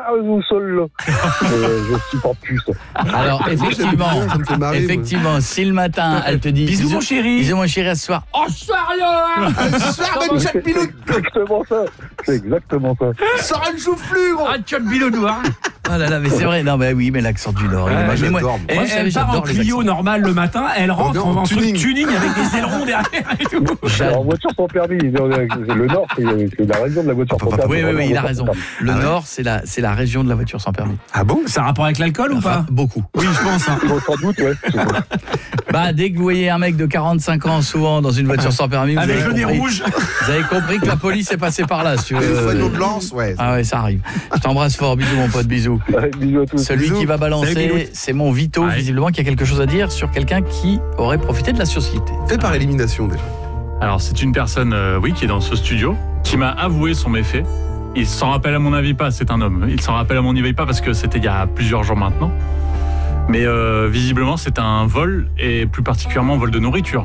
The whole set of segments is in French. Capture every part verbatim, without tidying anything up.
au sol là. euh, Je supporte plus ça. Alors effectivement, ça me fait marrer, effectivement, moi. Si le matin elle te dit bisous mon chéri, bisous mon chéri à ce soir. Oh ce soir là, avec Chad Bilou. C'est exactement ça. C'est exactement ça. Sors un chou-flou, gros. ah Chad Bilou noir. Oh là là, mais c'est vrai, non mais oui, mais l'accent du Nord. Ouais, il est mal. Mais moi, j'adore. Et moi, elle, vous savez, elle part en j'adore les Clio accents. normal le matin, elle rentre Oh non, en, en tuning. truc tuning avec des ailerons derrière et tout. Alors, en voiture sans permis, le Nord, c'est c'est la région de la voiture sans permis. Oui, oui, oui, il a raison. Le Ah ouais. Nord, c'est la, c'est la région de la voiture sans permis. Ah bon? C'est un rapport avec l'alcool ou Enfin, pas? beaucoup. Oui, je pense. Hein. Bon, sans doute, ouais. Bah, dès que vous voyez un mec de quarante-cinq ans, souvent dans une voiture sans permis, vous Avec avez le nez compris- rouge. Vous avez compris que la police est passée par là. Si tu Une veux. fois de lance, ouais. Ah ouais, ça arrive. Je t'embrasse fort, bisous mon pote, bisous. Ouais, bisous à tous. Celui Bisous. qui va Salut, balancer, Bilout. c'est mon Vito, Ouais. visiblement, qui a quelque chose à dire sur quelqu'un qui aurait profité de la société. Fait par élimination déjà. Alors c'est une personne, euh, oui, qui est dans ce studio, qui m'a avoué son méfait. Il s'en rappelle à mon avis pas, c'est un homme. Il s'en rappelle à mon avis pas parce que c'était il y a plusieurs jours maintenant. Mais euh, visiblement c'est un vol, et plus particulièrement un vol de nourriture.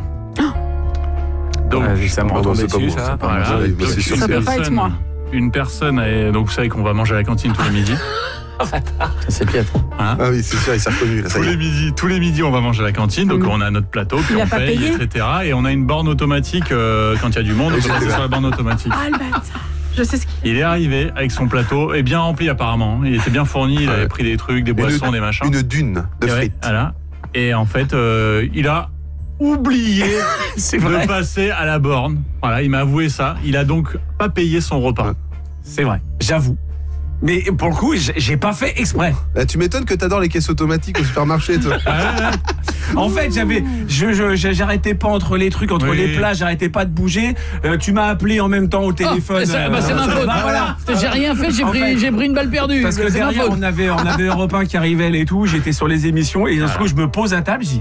Donc, Ah, ça me Ah, retombe bah, c'est pas dessus, bon, ça. c'est pas voilà. bon. Donc, Bah, c'est sûr, une Ça peut pas être personne- moi. Une personne, est- donc vous savez qu'on va manger à la cantine tous les midis. Ça, c'est piètre. Hein. Ah oui, c'est sûr, il s'est reconnu là, ça Tous y les est. midis, tous les midis, on va manger à la cantine, donc Mm. on a notre plateau, puis Il a on pas paye, payé et cetera. Et on a une borne automatique euh, quand il y a du monde, Oui, on je passe sais. sur la borne automatique. Ah, le bâtard. Je sais ce qu'il Il est arrivé avec son plateau, et bien rempli apparemment. Il était bien fourni, il Ah avait ouais. pris des trucs, des boissons, des machins. Une dune de Et ouais, frites. voilà. Et en fait, euh, il a oublié C'est de vrai. passer à la borne. Voilà, il m'a avoué ça. Il a donc pas payé son repas. Ouais. C'est vrai, j'avoue. Mais pour le coup, j'ai j'ai pas fait exprès. Là, tu m'étonnes que t'adores les caisses automatiques au supermarché, toi. En fait, j'avais, je, je, je- j'arrêtais pas entre les trucs, entre Oui. les plats, j'arrêtais pas de bouger. Euh, tu m'as appelé en même temps au téléphone. Oh, c'est, bah, c'est euh, ma faute. bah, voilà. J'ai rien fait, j'ai En pris, fait, j'ai pris une balle perdue. Parce que c'est ma derrière, faute. on avait, on avait Europe un qui arrivait et tout. J'étais sur les émissions et d'un coup, je me pose à table. Je dis,